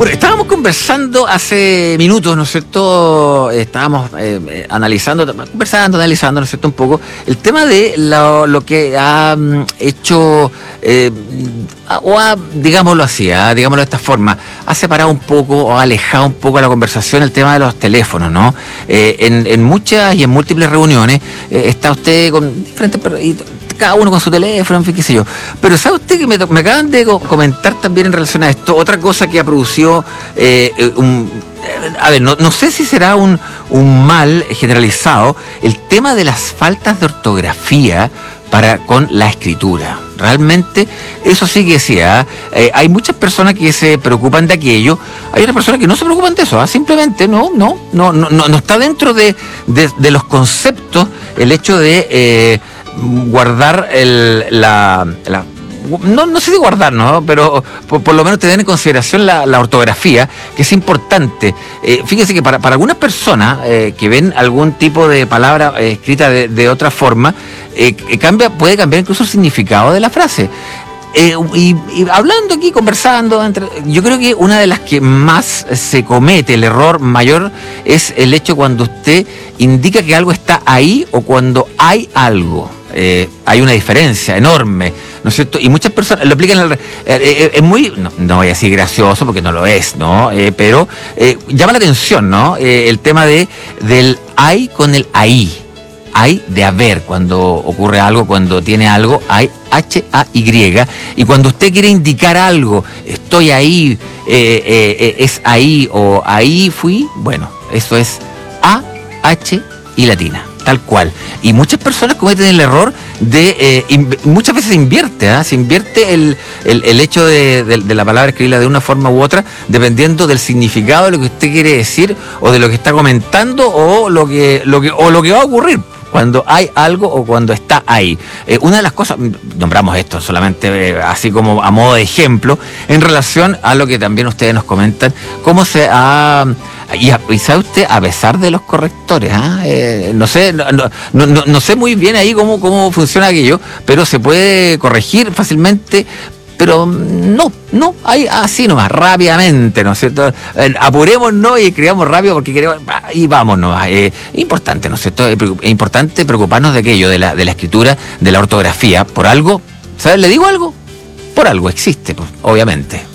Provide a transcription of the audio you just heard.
Bueno, estábamos conversando hace minutos, ¿no es cierto? Estábamos analizando, ¿no es cierto? Un poco el tema de lo que ha hecho, digámoslo así, digámoslo de esta forma, ha separado un poco o ha alejado un poco la conversación el tema de los teléfonos, ¿no? En muchas y en múltiples reuniones está usted con diferentes cada uno con su teléfono, en fin, qué sé yo. Pero ¿sabe usted que me acaban de comentar también en relación a esto? Otra cosa que ha producido no sé si será un mal generalizado, el tema de las faltas de ortografía con la escritura. Realmente, eso sí que decía, hay muchas personas que se preocupan de aquello, hay otras personas que no se preocupan de eso, simplemente no está dentro de los conceptos el hecho de guardar no sé si guardar, ¿no? Pero por lo menos tener en consideración la ortografía, que es importante. Fíjese que para algunas personas que ven algún tipo de palabra escrita de otra forma, puede cambiar incluso el significado de la frase. Y hablando aquí, conversando, yo creo que una de las que más se comete, el error mayor, es el hecho cuando usted indica que algo está ahí o cuando hay algo. Hay una diferencia enorme, ¿no es cierto? Y muchas personas lo aplican es muy, no voy a decir gracioso porque no lo es, ¿no? Pero llama la atención, ¿no? El tema del hay con el ahí. Hay de haber, cuando ocurre algo, cuando tiene algo, hay H-A-Y. Y cuando usted quiere indicar algo, estoy ahí, es ahí o ahí fui, bueno, eso es A, H y latina. Tal cual. Y muchas personas cometen el error de, muchas veces se invierte el hecho de la palabra escribirla de una forma u otra, dependiendo del significado de lo que usted quiere decir, o de lo que está comentando, o lo que va a ocurrir cuando hay algo o cuando está ahí. Una de las cosas, nombramos esto solamente así como a modo de ejemplo, en relación a lo que también ustedes nos comentan, cómo se ha... Y sabe usted, a pesar de los correctores, no sé muy bien ahí cómo funciona aquello, pero se puede corregir fácilmente, pero no, hay así nomás, rápidamente, ¿no es cierto? Apurémonos y escribamos rápido porque queremos, y vámonos. Es importante, ¿no es cierto? Es importante preocuparnos de aquello, de la escritura, de la ortografía, por algo, ¿sabes? ¿Le digo algo? Por algo existe, pues, obviamente.